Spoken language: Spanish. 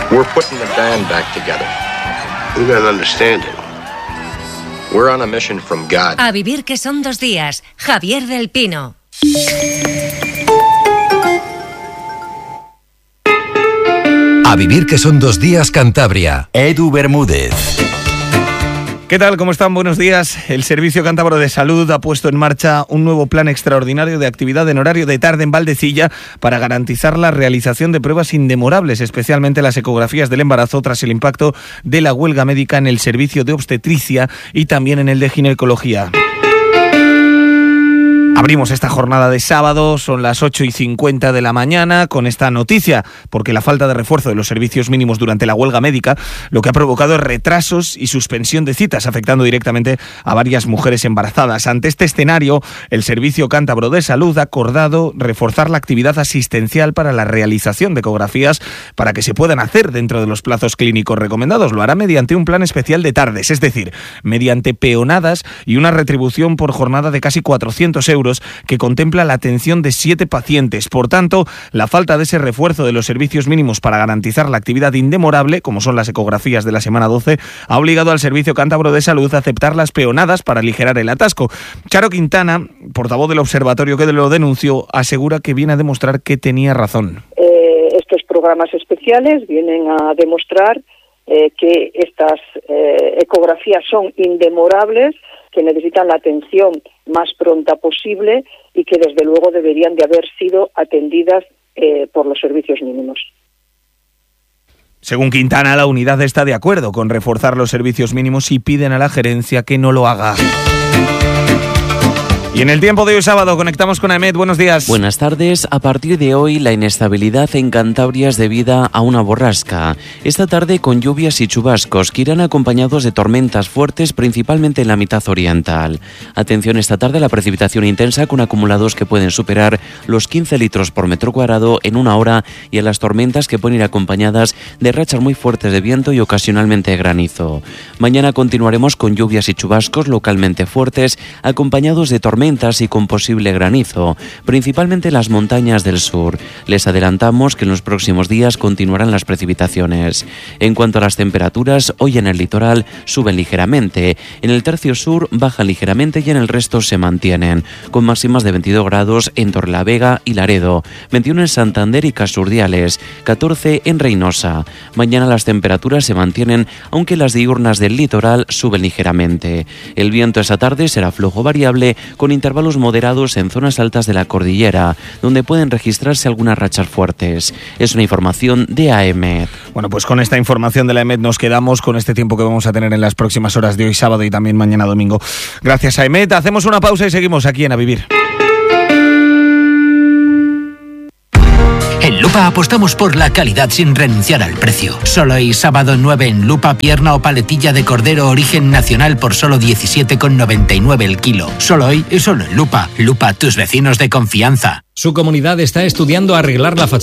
We're putting the band back together. We got an understanding. We're on a mission from God. A vivir que son 2 días. Javier del Pino. A vivir que son 2 días Cantabria. Edu Bermúdez. ¿Qué tal? ¿Cómo están? Buenos días. El Servicio Cántabro de Salud ha puesto en marcha un nuevo plan extraordinario de actividad en horario de tarde en Valdecilla para garantizar la realización de pruebas indemorables, especialmente las ecografías del embarazo tras el impacto de la huelga médica en el servicio de obstetricia y también en el de ginecología. Abrimos esta jornada de sábado, son las 8:50 de la mañana, con esta noticia, porque la falta de refuerzo de los servicios mínimos durante la huelga médica lo que ha provocado es retrasos y suspensión de citas, afectando directamente a varias mujeres embarazadas. Ante este escenario, el Servicio Cántabro de Salud ha acordado reforzar la actividad asistencial para la realización de ecografías para que se puedan hacer dentro de los plazos clínicos recomendados. Lo hará mediante un plan especial de tardes, es decir, mediante peonadas y una retribución por jornada de casi 400 euros que contempla la atención de 7 pacientes. Por tanto, la falta de ese refuerzo de los servicios mínimos para garantizar la actividad indemorable, como son las ecografías de la semana 12, ha obligado al Servicio Cántabro de Salud a aceptar las peonadas para aligerar el atasco. Charo Quintana, portavoz del observatorio que lo denunció, asegura que viene a demostrar que tenía razón. Estos programas especiales vienen a demostrar que estas ecografías son indemorables, que necesitan la atención más pronta posible y que desde luego deberían de haber sido atendidas por los servicios mínimos. Según Quintana, la unidad está de acuerdo con reforzar los servicios mínimos y piden a la gerencia que no lo haga. Y en el tiempo de hoy sábado conectamos con Aemet. Buenos días. Buenas tardes. A partir de hoy la inestabilidad en Cantabria es debida a una borrasca. Esta tarde con lluvias y chubascos que irán acompañados de tormentas fuertes, principalmente en la mitad oriental. Atención esta tarde a la precipitación intensa con acumulados que pueden superar los 15 litros por metro cuadrado en 1 hora y a las tormentas que pueden ir acompañadas de rachas muy fuertes de viento y ocasionalmente de granizo. Mañana continuaremos con lluvias y chubascos localmente fuertes acompañados de tormentas y con posible granizo, principalmente en las montañas del sur. Les adelantamos que en los próximos días continuarán las precipitaciones. En cuanto a las temperaturas, hoy en el litoral suben ligeramente, en el tercio sur bajan ligeramente y en el resto se mantienen, con máximas de 22 grados en Torrelavega y Laredo, 21 en Santander y Casurdiales, 14 en Reynosa. Mañana las temperaturas se mantienen, aunque las diurnas del litoral suben ligeramente. El viento esa tarde será flojo variable, con intervalos moderados en zonas altas de la cordillera, donde pueden registrarse algunas rachas fuertes. Es una información de Aemet. Bueno, pues con esta información de la Aemet nos quedamos con este tiempo que vamos a tener en las próximas horas de hoy sábado y también mañana domingo. Gracias, Aemet. Hacemos una pausa y seguimos aquí en A Vivir. En Lupa apostamos por la calidad sin renunciar al precio. Solo hoy sábado 9 en Lupa, pierna o paletilla de cordero origen nacional por solo 17,99 el kilo. Solo hoy y solo en Lupa. Lupa, tus vecinos de confianza. Su comunidad está estudiando arreglar la fachada